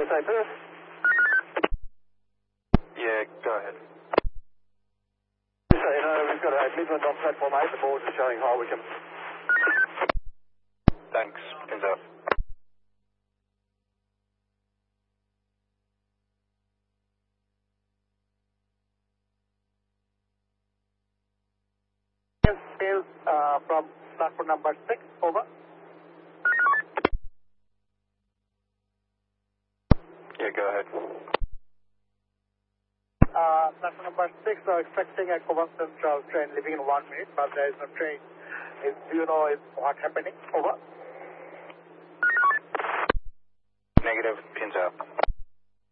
USA Perth. Yeah, go ahead. So, we've got a Midland on platform 8. The boards are showing high Wickham. Thanks. Pins out. Sales from platform number 6, over. Yeah, go ahead. Platform number 6 are expecting a Cobham Central train leaving in 1 minute, but there is no train. Do you know what happening? Over.